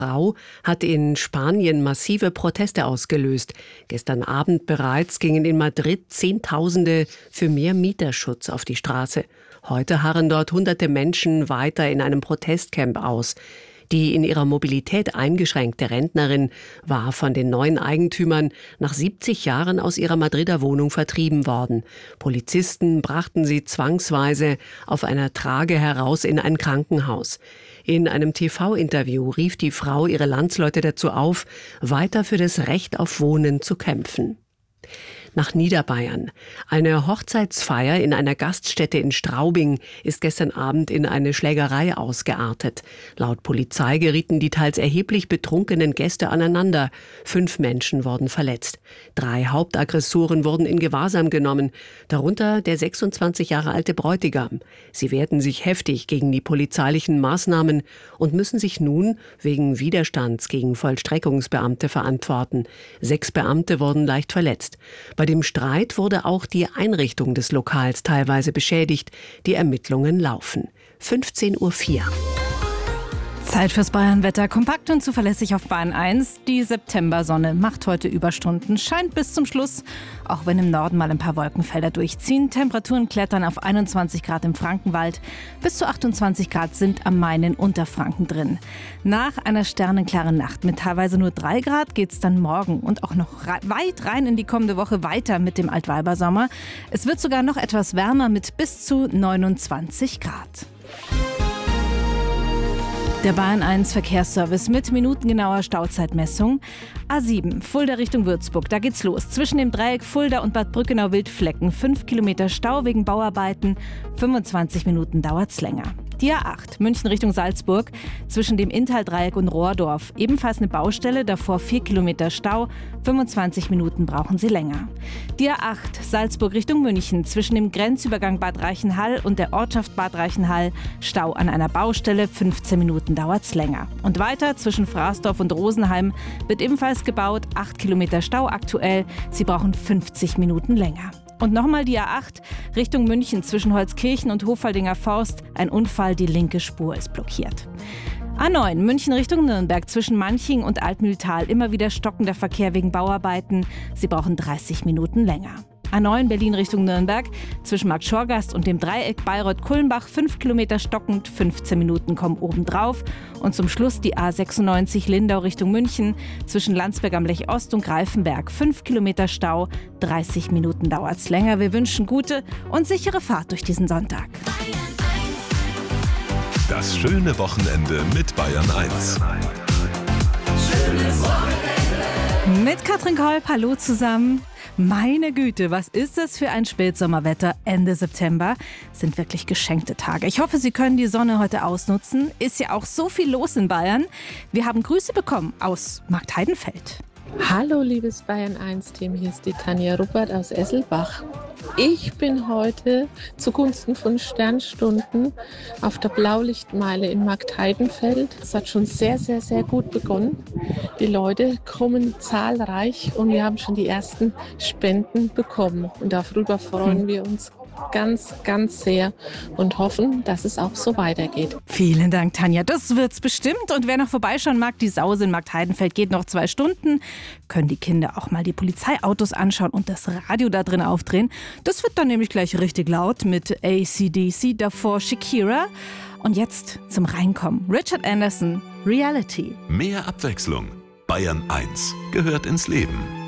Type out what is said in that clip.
Frau hat in Spanien massive Proteste ausgelöst. Gestern Abend bereits gingen in Madrid Zehntausende für mehr Mieterschutz auf die Straße. Heute harren dort hunderte Menschen weiter in einem Protestcamp aus. Die in ihrer Mobilität eingeschränkte Rentnerin war von den neuen Eigentümern nach 70 Jahren aus ihrer Madrider Wohnung vertrieben worden. Polizisten brachten sie zwangsweise auf einer Trage heraus in ein Krankenhaus. In einem TV-Interview rief die Frau ihre Landsleute dazu auf, weiter für das Recht auf Wohnen zu kämpfen. Nach Niederbayern. Eine Hochzeitsfeier in einer Gaststätte in Straubing ist gestern Abend in eine Schlägerei ausgeartet. Laut Polizei gerieten die teils erheblich betrunkenen Gäste aneinander. 5 Menschen wurden verletzt. 3 Hauptaggressoren wurden in Gewahrsam genommen, darunter der 26 Jahre alte Bräutigam. Sie wehrten sich heftig gegen die polizeilichen Maßnahmen und müssen sich nun wegen Widerstands gegen Vollstreckungsbeamte verantworten. 6 Beamte wurden leicht verletzt. Bei dem Streit wurde auch die Einrichtung des Lokals teilweise beschädigt. Die Ermittlungen laufen. 15:04 Uhr. Zeit fürs Bayernwetter. Kompakt und zuverlässig auf Bayern 1. Die Septembersonne macht heute Überstunden, scheint bis zum Schluss, auch wenn im Norden mal ein paar Wolkenfelder durchziehen. Temperaturen klettern auf 21 Grad im Frankenwald. Bis zu 28 Grad sind am Main in Unterfranken drin. Nach einer sternenklaren Nacht mit teilweise nur 3 Grad geht es dann morgen und auch noch weit rein in die kommende Woche weiter mit dem Altweibersommer. Es wird sogar noch etwas wärmer mit bis zu 29 Grad. Der Bayern 1 Verkehrsservice mit minutengenauer Stauzeitmessung. A7, Fulda Richtung Würzburg, da geht's los. Zwischen dem Dreieck Fulda und Bad Brückenau-Wildflecken 5 Kilometer Stau wegen Bauarbeiten. 25 Minuten dauert's länger. Die A8, München Richtung Salzburg, zwischen dem Inntal-Dreieck und Rohrdorf. Ebenfalls eine Baustelle, davor 4 Kilometer Stau, 25 Minuten brauchen Sie länger. Die A8, Salzburg Richtung München, zwischen dem Grenzübergang Bad Reichenhall und der Ortschaft Bad Reichenhall, Stau an einer Baustelle, 15 Minuten dauert's länger. Und weiter zwischen Fraßdorf und Rosenheim wird ebenfalls gebaut, 8 Kilometer Stau aktuell, Sie brauchen 50 Minuten länger. Und nochmal die A8 Richtung München zwischen Holzkirchen und Hofaldinger Forst. Ein Unfall, die linke Spur ist blockiert. A9 München Richtung Nürnberg zwischen Manching und Altmühltal. Immer wieder stockender Verkehr wegen Bauarbeiten. Sie brauchen 30 Minuten länger. A9 Berlin Richtung Nürnberg zwischen Markt Schorgast und dem Dreieck Bayreuth-Kulmbach 5 Kilometer stockend, 15 Minuten kommen obendrauf. Und zum Schluss die A96 Lindau Richtung München zwischen Landsberg am Lech Ost und Greifenberg 5 Kilometer Stau, 30 Minuten dauert's länger. Wir wünschen gute und sichere Fahrt durch diesen Sonntag. Das schöne Wochenende mit Bayern 1. Schönes Wochenende. Mit Katrin Kolb, hallo zusammen. Meine Güte, was ist das für ein Spätsommerwetter Ende September? Sind wirklich geschenkte Tage. Ich hoffe, Sie können die Sonne heute ausnutzen. Ist ja auch so viel los in Bayern. Wir haben Grüße bekommen aus Marktheidenfeld. Hallo liebes Bayern 1 Team, hier ist die Tanja Ruppert aus Esselbach. Ich bin heute zugunsten von Sternstunden auf der Blaulichtmeile in Marktheidenfeld. Es hat schon sehr, sehr, sehr gut begonnen. Die Leute kommen zahlreich und wir haben schon die ersten Spenden bekommen. Und darüber freuen wir uns ganz, ganz sehr und hoffen, dass es auch so weitergeht. Vielen Dank, Tanja. Das wird's bestimmt. Und wer noch vorbeischauen mag, die Sause in Marktheidenfeld geht noch 2 Stunden. Können die Kinder auch mal die Polizeiautos anschauen und das Radio da drin aufdrehen. Das wird dann nämlich gleich richtig laut mit AC/DC, davor Shakira. Und jetzt zum Reinkommen. Richard Anderson, Reality. Mehr Abwechslung. Bayern 1 gehört ins Leben.